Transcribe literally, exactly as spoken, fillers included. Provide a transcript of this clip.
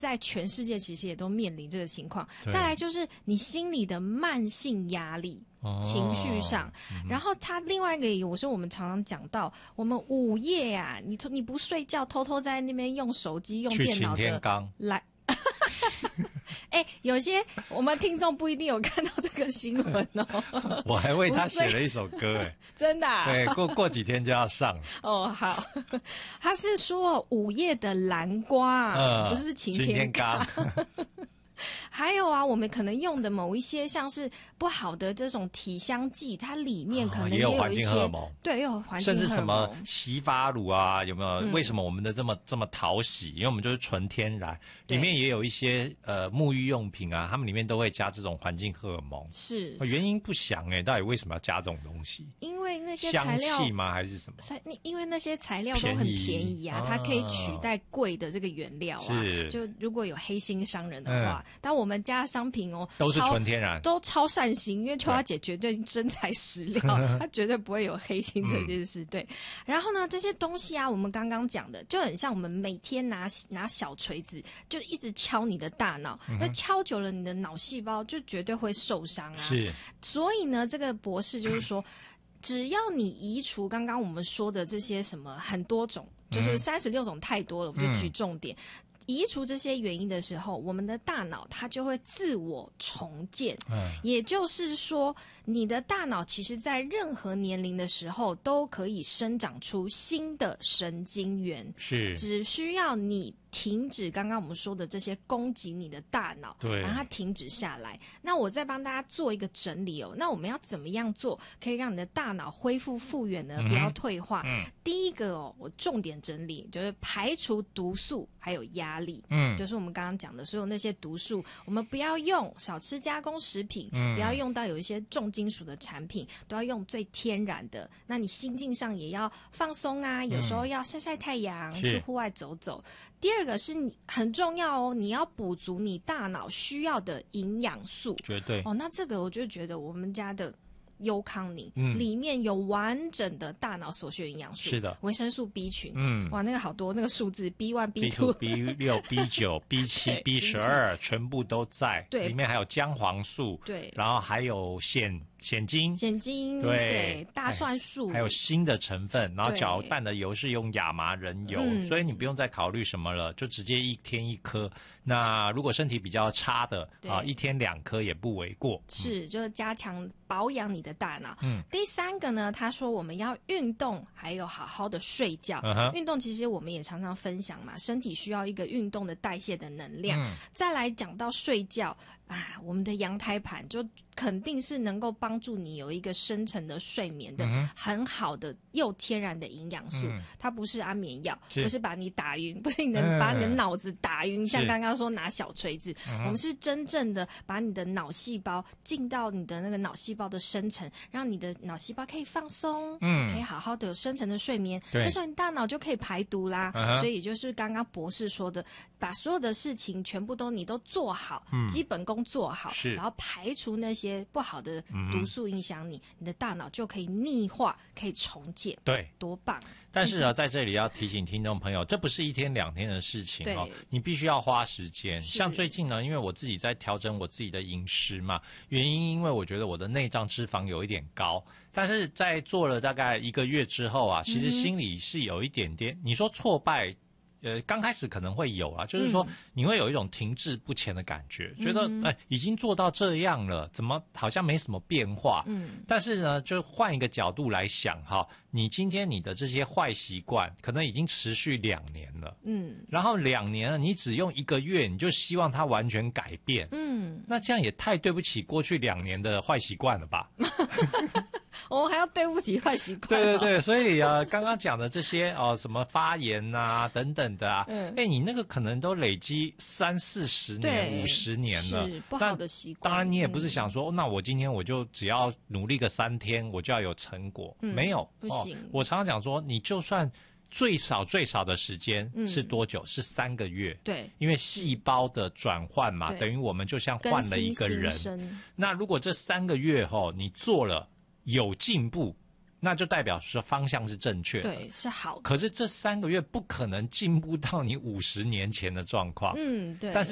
在全世界其实也都面临这个情况。再来就是你心里的慢性压力。哦、情绪上、嗯，然后他另外一个，我说我们常常讲到，我们午夜啊，你你不睡觉，偷偷在那边用手机、用电脑的来，哎，有些我们听众不一定有看到这个新闻哦。 我还为他写了一首歌，哎， 真的、啊？ 对，过过几天就要上了。 哦，好，他是说午夜的蓝瓜，嗯、不是晴天刚。还有啊，我们可能用的某一些像是不好的这种体香剂，它里面可能也有一些、哦、 也有环境荷尔蒙， 对，也有环境荷尔蒙， 甚至什么洗发乳啊，有没有？嗯、为什么我们的这么这么讨喜？因为我们就是纯天然，里面也有一些呃沐浴用品啊，它们里面都会加这种环境荷尔蒙， 是原因不详哎、欸，到底为什么要加这种东西？ 因为那些材料香气吗？还是什么？ 因为那些材料都很便宜啊，它可以取代贵的这个原料啊。是，就如果有黑心商人的话，嗯、但我们家商品哦， 都是纯天然， 都超善心，因为秋花姐绝对真材实料，她绝对不会有黑心这件事。嗯、对，然后呢，这些东西啊，我们刚刚讲的，就很像我们每天拿拿小锤子，就一直敲你的大脑，那、嗯、敲久了，你的脑细胞就绝对会受伤啊。 是， 所以呢，这个博士就是说，只要你移除刚刚我们说的这些什么很多种，就是三十六种太多了，我就举重点。嗯移除这些原因的时候，我们的大脑它就会自我重建。嗯，也就是说，你的大脑其实在任何年龄的时候都可以生长出新的神经元， 是， 只需要你停止刚刚我们说的这些攻击你的大脑， 对， 让它停止下来。那我再帮大家做一个整理哦。那我们要怎么样做可以让你的大脑恢复复原呢？不要退化。嗯，第一个哦，我重点整理就是排除毒素还有压力。嗯，就是我们刚刚讲的所有那些毒素，我们不要用，少吃加工食品，嗯，不要用到有一些重金属的产品，都要用最天然的。那你心境上也要放松啊，有时候要晒晒太阳，嗯，去户外走走。第二个是你很重要哦，你要补足你大脑需要的营养素， 绝对哦。那这个我就觉得我们家的优康宁，嗯，里面有完整的大脑所需营养素， 是的， 维生素 B 群，嗯，哇，那个好多，那个数字 B 一、B 二、 B 六、B 九、B 七、B 十二，全部都在， 对， 里面还有姜黄素， 对， 然后还有碘。蚬精， 蚬精， 对， 对，大蒜素， 还有锌的成分，然后搅拌的油是用亚麻仁油，嗯，所以你不用再考虑什么了，就直接一天一颗。那如果身体比较差的啊，一天两颗也不为过。 是，就是加强保养你的大脑。嗯，第三个呢，他说我们要运动，还有好好的睡觉。嗯，运动其实我们也常常分享嘛，身体需要一个运动的代谢的能量。嗯，再来讲到睡觉啊，我们的羊胎盘就肯定是能够帮助你有一个深层的睡眠的很好的又天然的营养素，嗯，它不是安眠药，不是把你打晕，不是你能把你的脑子打晕，嗯，像刚刚说拿小锤子，嗯，我们是真正的把你的脑细胞进到你的那个脑细胞的深层，让你的脑细胞可以放松，嗯，可以好好的有深层的睡眠，这时候你大脑就可以排毒啦。嗯，所以也就是刚刚博士说的，把所有的事情全部都你都做好，嗯，基本功做好，然后排除那些不好的毒素影响你，嗯，你的大脑就可以逆化，可以重建， 对， 多棒！ 但是啊，在这里要提醒听众朋友，这不是一天两天的事情哦，你必须要花时间。像最近呢，因为我自己在调整我自己的饮食嘛，原因因为我觉得我的内脏脂肪有一点高，但是在做了大概一个月之后啊，其实心里是有一点点，嗯，你说挫败。呃，刚开始可能会有啊，就是说你会有一种停滞不前的感觉，嗯，觉得哎，已经做到这样了，怎么好像没什么变化？嗯，但是呢，就换一个角度来想哈，你今天你的这些坏习惯可能已经持续两年了，嗯，然后两年了，你只用一个月，你就希望它完全改变，嗯，那这样也太对不起过去两年的坏习惯了吧？ 我们还要对不起坏习惯， 对对对，所以呃，刚刚讲的这些哦，什么发炎啊等等的啊，嗯，哎，你那个可能都累积三四十年、五十年了， 是不好的习惯。 当然，你也不是想说，嗯，那我今天我就只要努力个三天，我就要有成果，嗯，没有， 不行。 哦，我常常讲说，你就算最少最少的时间是多久？嗯，是三个月。 对， 因为细胞的转换嘛，等于我们就像换了一个人。那如果这三个月后，哦，你做了有进步， 那就代表说方向是正确的， 对，是好的。 可是这三个月不可能进步到你五十年前的状况， 嗯，对。但是